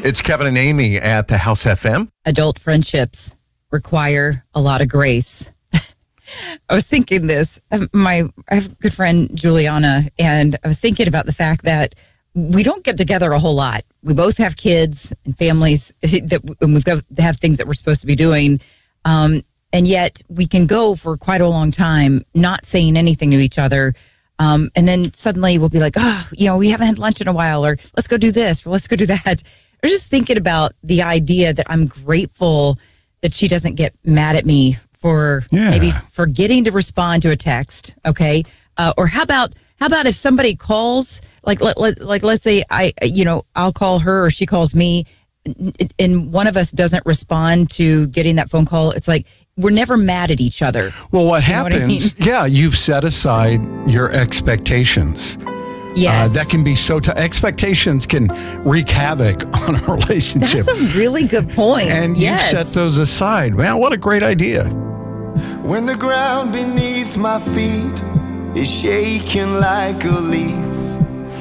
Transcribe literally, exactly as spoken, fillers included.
It's Kevin and Amy at the House F M. Adult friendships require a lot of grace. I was thinking this. My I have a good friend, Juliana, and I was thinking about the fact that we don't get together a whole lot. We both have kids and families, that, and we've got to have things that we're supposed to be doing. Um, and yet we can go for quite a long time not saying anything to each other. Um, and then suddenly we'll be like, oh, you know, we haven't had lunch in a while, or let's go do this, or let's go do that. I was just thinking about the idea that I'm grateful that she doesn't get mad at me for yeah. maybe forgetting to respond to a text. Okay. Uh, or how about, how about if somebody calls, like, let, let, like, let's say I, you know, I'll call her or she calls me, and one of us doesn't respond to getting that phone call. It's like, we're never mad at each other. Well, what you know happens, what I mean? yeah, you've set aside your expectations. Yes. Uh, that can be so, t- expectations can wreak havoc on a relationship. That's a really good point. And yes. you set those aside. Man, what a great idea. When the ground beneath my feet is shaking like a leaf,